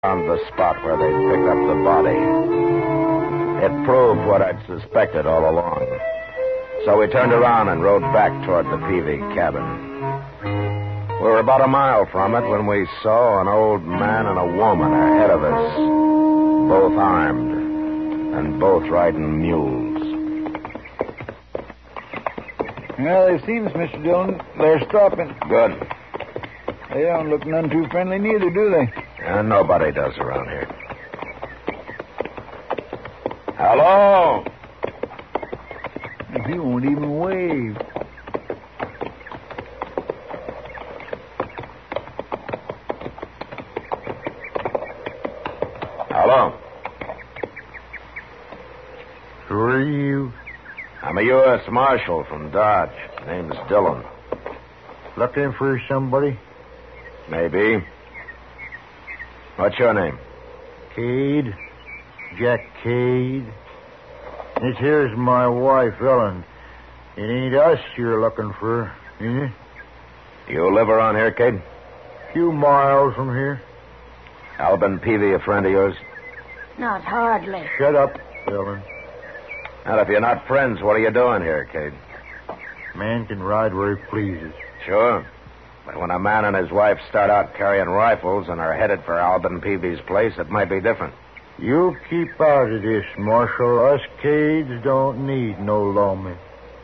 found the spot where they picked up the body. It proved what I'd suspected all along. So we turned around and rode back toward the Peavy cabin. We were about a mile from it when we saw an old man and a woman ahead of us, both armed and both riding mules. Well, it seems, Mr. Dillon, they're stopping. Good. They don't look none too friendly neither, do they? And nobody does around here. Hello? He won't even wave. Hello? Who are you? I'm a U.S. Marshal from Dodge. Name's Dillon. Looking for somebody? Maybe. What's your name? Cade. Jack Cade. This here's my wife, Ellen. It ain't us you're looking for, is it? You live around here, Cade? A few miles from here. Albin Peavy, a friend of yours? Not hardly. Shut up, Ellen. And if you're not friends, what are you doing here, Cade? Man can ride where he pleases. Sure. But when a man and his wife start out carrying rifles and are headed for Albin Peavy's place, it might be different. You keep out of this, Marshal. Us Cades don't need no lawmen.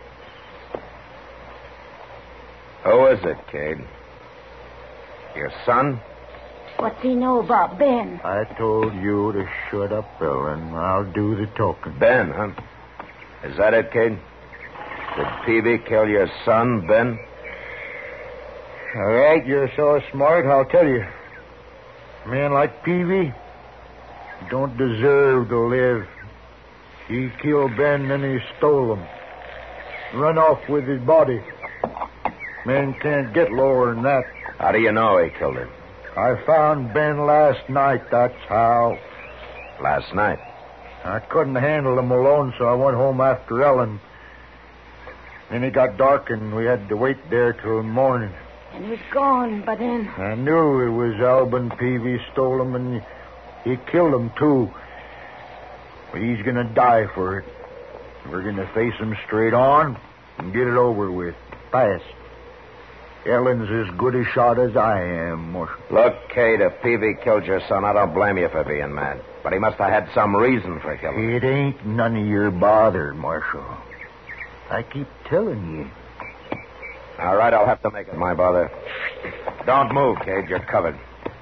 Who is it, Cade? Your son? What's he know about Ben? I told you to shut up, Ellen. I'll do the talking. Ben, huh? Is that it, Cade? Did Peavy kill your son, Ben? All right, you're so smart, I'll tell you. A man like Peavy don't deserve to live. He killed Ben, then he stole him. Run off with his body. Man can't get lower than that. How do you know he killed him? I found Ben last night, that's how. Last night. I couldn't handle him alone, so I went home after Ellen. Then it got dark, and we had to wait there till morning. And he's gone, but then... I knew it was Albin Peavy stole him, and he killed him, too. But he's going to die for it. We're going to face him straight on and get it over with. Fast. Ellen's as good a shot as I am, Marshal. Look, Cade, if Peavy killed your son, I don't blame you for being mad. But he must have had some reason for killing him. It ain't none of your bother, Marshal. I keep telling you. All right, I'll have to make it my bother. Don't move, Cade. You're covered.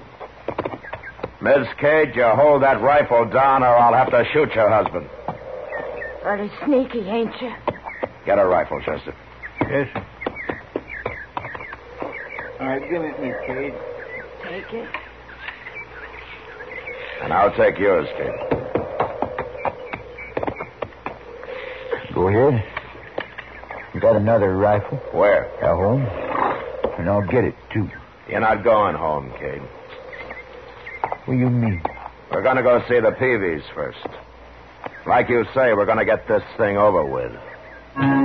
Miss Cade, you hold that rifle down or I'll have to shoot your husband. Pretty sneaky, ain't you? Get a rifle, Chester. Yes, sir. All right, give it me, Cade. Take it. And I'll take yours, Cade. Go ahead. You got another rifle? Where? At home. And I'll get it, too. You're not going home, Cade. What do you mean? We're going to go see the Peavys first. Like you say, we're going to get this thing over with.